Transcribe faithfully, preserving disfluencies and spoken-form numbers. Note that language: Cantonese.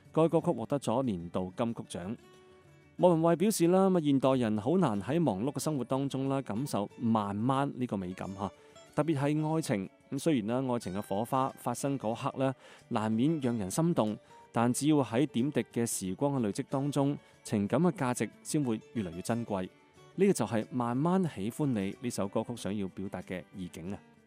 該歌曲獲得咗年度金曲獎。莫文蔚表示啦，咁現代人好難喺忙碌嘅生活當中啦，感受慢慢呢個美感嚇，特別係愛情。咁雖然啦，愛情嘅火花發生嗰刻咧，難免讓人心動，但只要喺點滴嘅時光嘅累積當中，情感嘅價值先會越嚟越珍貴。呢個就係慢慢喜歡你呢首歌曲想要表達嘅意境啊！